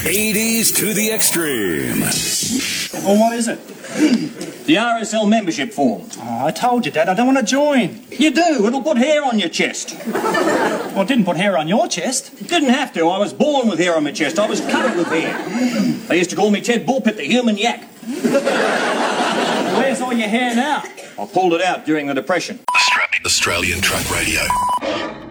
80s to the extreme. Well, what is it? The RSL membership form. Oh, I told you, Dad, I don't want to join. You do. It'll put hair on your chest. Well, it didn't put hair on your chest. It didn't have to. I was born with hair on my chest. I was covered with hair. They used to call me Ted Bullpit, the human yak. Where's all your hair now? I pulled it out during the Depression. Australian Truck Radio.